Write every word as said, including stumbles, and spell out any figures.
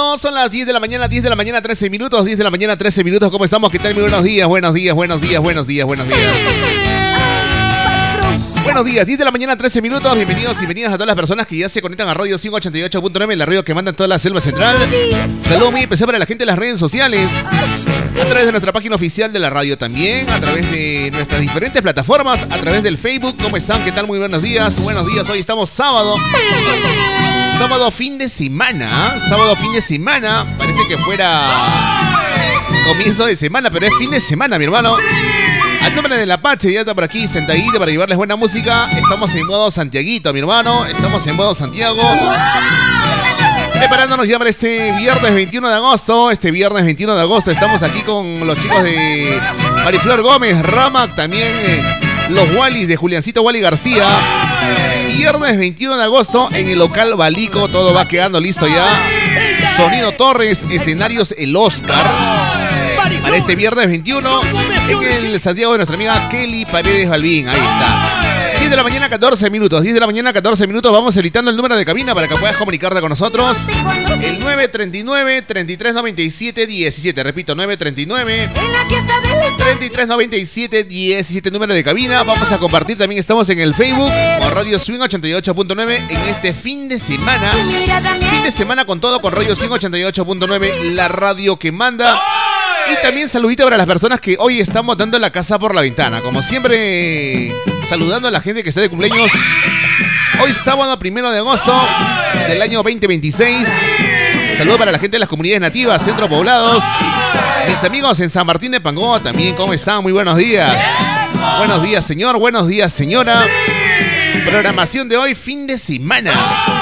estamos? Son las diez de la mañana, diez de la mañana, trece minutos, diez de la mañana, trece minutos. ¿Cómo estamos? ¿Qué tal? Muy buenos días, buenos días, buenos días, buenos días, buenos días. Buenos días, diez de la mañana, trece minutos. Bienvenidos y bienvenidas a todas las personas que ya se conectan a Radio cinco ochenta y ocho punto nueve, la radio que manda en toda la selva central. Saludo muy especial para la gente de las redes sociales, a través de nuestra página oficial de la radio también, a través de nuestras diferentes plataformas, a través del Facebook. ¿Cómo están? ¿Qué tal? Muy buenos días, buenos días. Hoy estamos sábado. Sábado fin de semana, ¿eh? Sábado fin de semana. Parece que fuera comienzo de semana, pero es fin de semana, mi hermano. Al nombre del Apache, ya está por aquí sentadito para llevarles buena música. Estamos en modo Santiaguito, mi hermano. Estamos en modo Santiago. Preparándonos ya para este viernes veintiuno de agosto. Este viernes veintiuno de agosto estamos aquí con los chicos de Mariflor Gómez, Ramac, también eh, los Wallis de Juliancito Wally García. Viernes veintiuno de agosto en el local Balico. Todo va quedando listo ya. Sonido Torres, escenarios El Oscar. Para este viernes veintiuno en el Santiago de nuestra amiga Kelly Paredes Balbín. Ahí está. diez de la mañana, catorce minutos. diez de la mañana, catorce minutos. Vamos editando el número de cabina para que puedas comunicarte con nosotros. El nueve treinta y nueve, treinta y tres noventa y siete, diecisiete. Repito, nueve treinta y nueve, treinta y tres noventa y siete, diecisiete. Número de cabina. Vamos a compartir. También estamos en el Facebook con Radio Swing ochenta y ocho punto nueve en este fin de semana. Fin de semana con todo con Radio Swing ochenta y ocho punto nueve, la radio que manda. Y también saludito para las personas que hoy están botando la casa por la ventana. Como siempre, saludando a la gente que está de cumpleaños. Hoy sábado primero de agosto del año veinte veintiséis. Saludos para la gente de las comunidades nativas, centro poblados. Mis amigos en San Martín de Pangoa también, ¿cómo están? Muy buenos días. Buenos días, señor. Buenos días, señora. Programación de hoy, fin de semana.